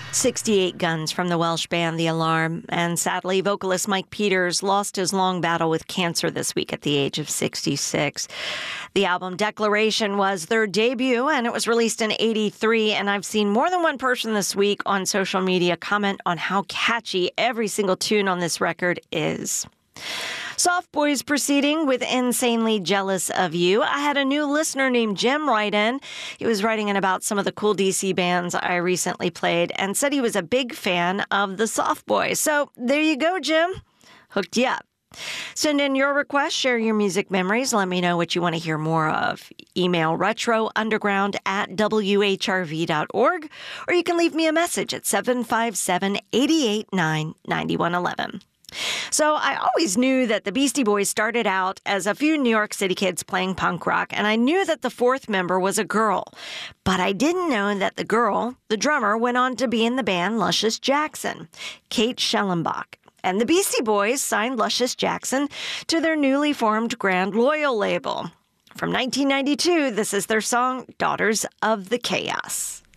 68 guns from the Welsh band The Alarm, and sadly, vocalist Mike Peters lost his long battle with cancer this week at the age of 66. The album Declaration was their debut, and it was released in '83, and I've seen more than one person this week on social media comment on how catchy every single tune on this record is. Soft Boys proceeding with Insanely Jealous of You. I had a new listener named Jim write in. He was writing in about some of the cool DC bands I recently played and said he was a big fan of the Soft Boys. So there you go, Jim. Hooked you up. Send in your requests, share your music memories, let me know what you want to hear more of. Email retrounderground@whrv.org, or you can leave me a message at 757-889-9111. So I always knew that the Beastie Boys started out as a few New York City kids playing punk rock, and I knew that the fourth member was a girl. But I didn't know that the girl, the drummer, went on to be in the band Luscious Jackson, Kate Schellenbach. And the Beastie Boys signed Luscious Jackson to their newly formed Grand Loyal label. From 1992, this is their song, Daughters of the Chaos.